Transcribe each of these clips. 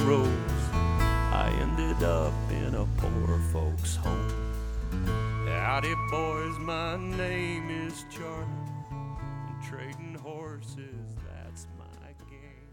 rose, I ended up in a poor folks' home. Howdy, boys, my name is Charlie, and trading horses, that's my game.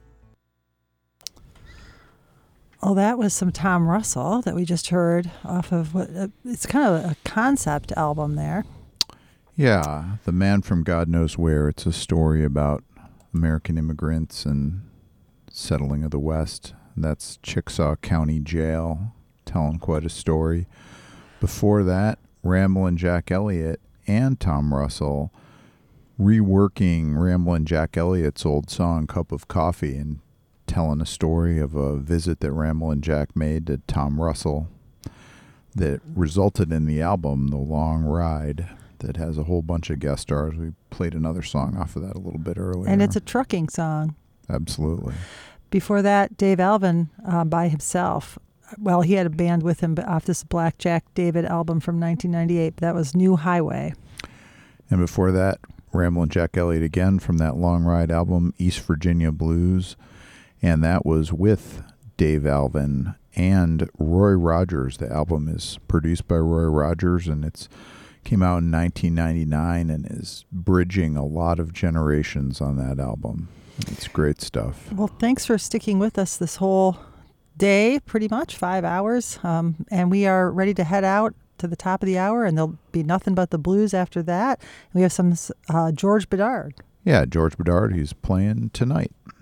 Oh, that was some Tom Russell that we just heard off of what it's kind of a concept album there. Yeah, The Man from God Knows Where. It's a story about American immigrants and settling of the West. That's Chickasaw County Jail, telling quite a story. Before that, Ramblin' Jack Elliott and Tom Russell reworking Ramblin' Jack Elliott's old song, Cup of Coffee, and telling a story of a visit that Ramblin' Jack made to Tom Russell that resulted in the album, The Long Ride, that has a whole bunch of guest stars. We played another song off of that a little bit earlier. And it's a trucking song. Absolutely. Before that, Dave Alvin by himself. Well, he had a band with him off this Black Jack David album from 1998. But that was New Highway. And before that, Ramblin' Jack Elliott again from that Long Ride album, East Virginia Blues. And that was with Dave Alvin and Roy Rogers. The album is produced by Roy Rogers, and it's came out in 1999 and is bridging a lot of generations on that album. It's great stuff. Well, thanks for sticking with us this whole day, pretty much 5 hours. And we are ready to head out to the top of the hour, and there'll be nothing but the blues after that. We have some George Bedard. Yeah, George Bedard, he's playing tonight.